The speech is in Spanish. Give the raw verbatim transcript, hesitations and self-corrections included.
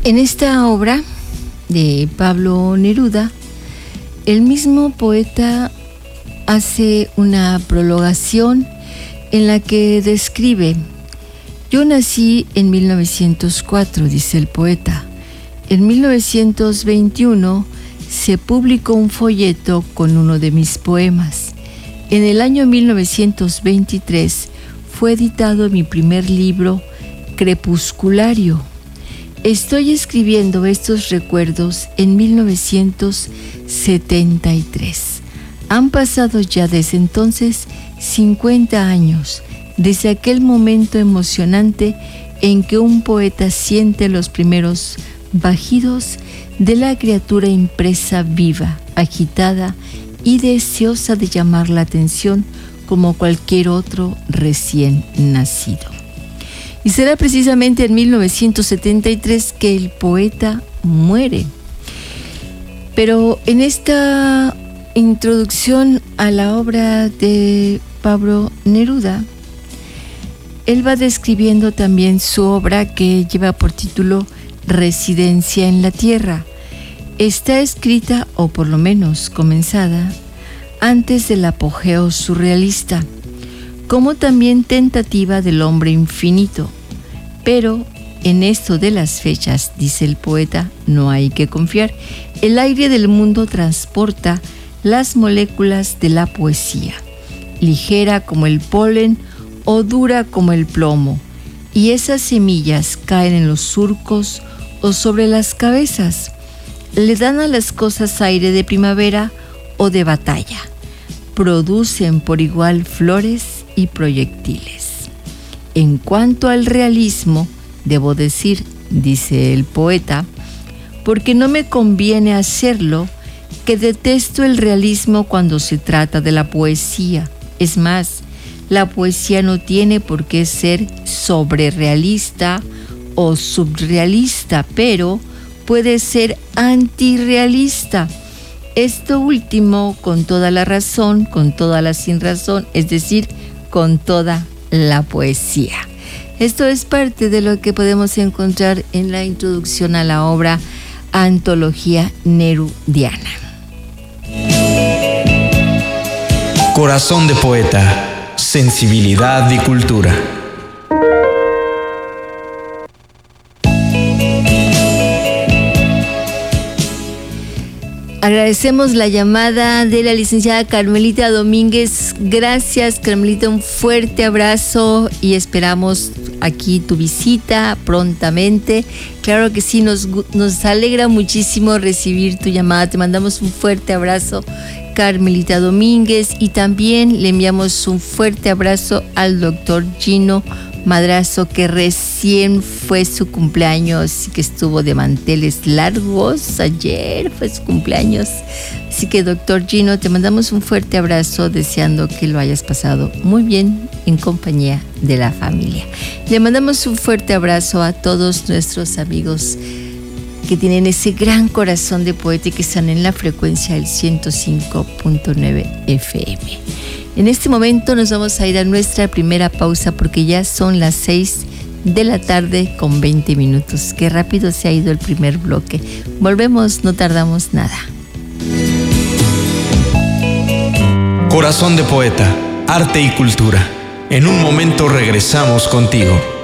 En esta obra de Pablo Neruda, el mismo poeta hace una prologación en la que describe: yo nací en mil novecientos cuatro, dice el poeta. En mil novecientos veintiuno se publicó un folleto con uno de mis poemas. En el año mil novecientos veintitrés fue editado mi primer libro, Crepusculario. Estoy escribiendo estos recuerdos en mil novecientos setenta y tres. Han pasado ya desde entonces cincuenta años, desde aquel momento emocionante en que un poeta siente los primeros bajidos de la criatura impresa viva, agitada y deseosa de llamar la atención como cualquier otro recién nacido. Y será precisamente en mil novecientos setenta y tres que el poeta muere. Pero en esta introducción a la obra de Pablo Neruda, él va describiendo también su obra que lleva por título Residencia en la Tierra. Está escrita, o por lo menos comenzada, antes del apogeo surrealista, como también tentativa del hombre infinito. Pero en esto de las fechas, dice el poeta, no hay que confiar. El aire del mundo transporta las moléculas de la poesía, ligera como el polen o dura como el plomo, y esas semillas caen en los surcos o sobre las cabezas, le dan a las cosas aire de primavera o de batalla, producen por igual flores y proyectiles. En cuanto al realismo, debo decir, dice el poeta, porque no me conviene hacerlo, que detesto el realismo cuando se trata de la poesía. Es más, la poesía no tiene por qué ser sobrerealista o subrealista, pero puede ser antirrealista. Esto último con toda la razón, con toda la sinrazón, es decir, con toda la poesía. Esto es parte de lo que podemos encontrar en la introducción a la obra Antología Nerudiana. Corazón de poeta, sensibilidad y cultura. Agradecemos la llamada de la licenciada Carmelita Domínguez. Gracias, Carmelita, un fuerte abrazo y esperamos aquí tu visita prontamente. Claro que sí, nos, nos alegra muchísimo recibir tu llamada. Te mandamos un fuerte abrazo, Carmelita Domínguez, y también le enviamos un fuerte abrazo al doctor Gino Madrazo, que recién fue su cumpleaños y que estuvo de manteles largos. Ayer fue su cumpleaños. Así que, doctor Gino, te mandamos un fuerte abrazo, deseando que lo hayas pasado muy bien en compañía de la familia. Le mandamos un fuerte abrazo a todos nuestros amigos que tienen ese gran corazón de poeta y que están en la frecuencia del ciento cinco punto nueve F M. En este momento nos vamos a ir a nuestra primera pausa porque ya son las seis de la tarde con veinte minutos. Qué rápido se ha ido el primer bloque. Volvemos, no tardamos nada. Corazón de poeta, arte y cultura. En un momento regresamos contigo.